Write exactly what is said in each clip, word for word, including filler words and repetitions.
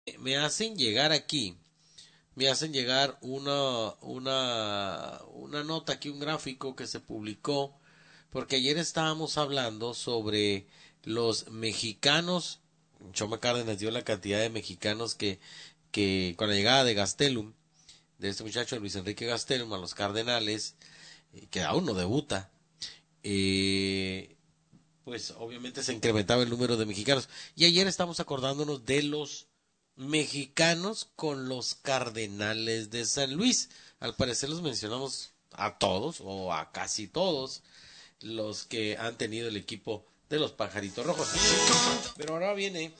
Me hacen llegar aquí, me hacen llegar una, una, una nota aquí, un gráfico que se publicó, porque ayer estábamos hablando sobre los mexicanos. Choma Cárdenas dio la cantidad de mexicanos que, que con la llegada de Gastelum, de este muchacho Luis Enrique Gastelum a los Cardenales, eh, que aún no debuta, eh, pues obviamente se incrementaba el número de mexicanos. Y ayer estamos acordándonos de los mexicanos con los Cardenales de San Luis. Al parecer los mencionamos a todos o a casi todos los que han tenido el equipo de los Pajaritos Rojos. Pero ahora viene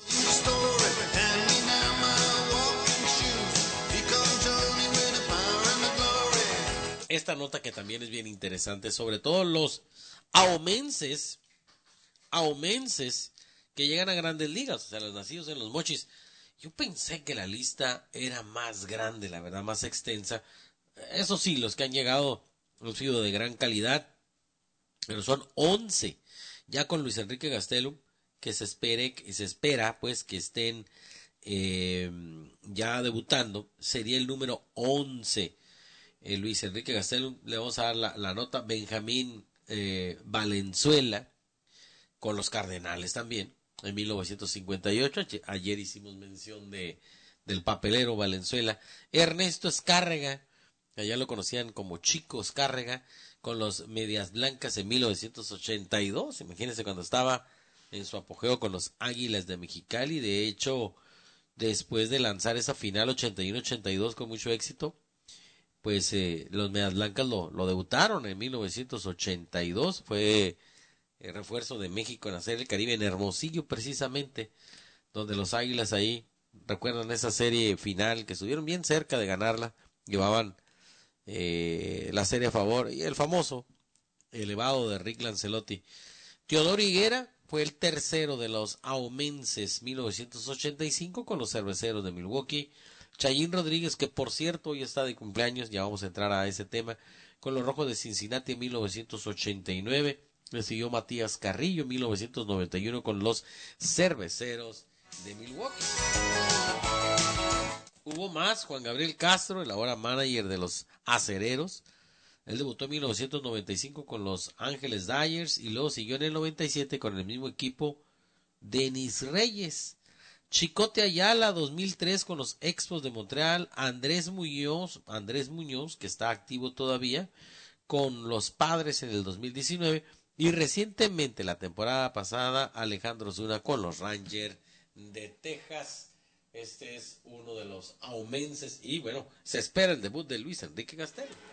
esta nota que también es bien interesante, sobre todo los aomenses, aomenses que llegan a grandes ligas, o sea, los nacidos en los Mochis. Yo pensé que la lista era más grande, la verdad, más extensa. Eso sí, los que han llegado han sido de gran calidad, pero son once. Ya con Luis Enrique Gastelum, que se espere, que se espera, pues, que estén eh, ya debutando, sería el número once. Eh, Luis Enrique Gastelum, le vamos a dar la, la nota. Benjamín eh, Valenzuela, con los Cardenales también, en mil novecientos cincuenta y ocho. Ayer hicimos mención de del papelero Valenzuela. Ernesto Escárrega, allá lo conocían como Chico Escárrega, con los Medias Blancas en mil novecientos ochenta y dos. Imagínense cuando estaba en su apogeo con los Águilas de Mexicali. De hecho, después de lanzar esa final ochenta y uno ochenta y dos con mucho éxito, pues eh, los Medias Blancas lo, lo debutaron en mil novecientos ochenta y dos. Fue el refuerzo de México en hacer el Caribe, en Hermosillo precisamente, donde los Águilas ahí, recuerdan esa serie final que estuvieron bien cerca de ganarla, llevaban eh, la serie a favor, y el famoso elevado de Rick Lancelotti. Teodoro Higuera fue el tercero de los Aumenses mil novecientos ochenta y cinco con los Cerveceros de Milwaukee. Chayín Rodríguez, que por cierto hoy está de cumpleaños, ya vamos a entrar a ese tema, con los Rojos de Cincinnati en mil novecientos ochenta y nueve. Le siguió Matías Carrillo en mil novecientos noventa y uno con los Cerveceros de Milwaukee. Hubo más, Juan Gabriel Castro, el ahora manager de los Acereros. Él debutó en mil novecientos noventa y cinco con los Ángeles Dyers y luego siguió en el noventa y siete con el mismo equipo Denis Reyes. Chicote Ayala, dos mil tres con los Expos de Montreal. Andrés Muñoz, Andrés Muñoz, que está activo todavía, con los Padres en el dos mil diecinueve. Y recientemente, la temporada pasada, Alejandro Zuna con los Rangers de Texas. Este es uno de los aumenses y bueno, se espera el debut de Luis Enrique Gastelum.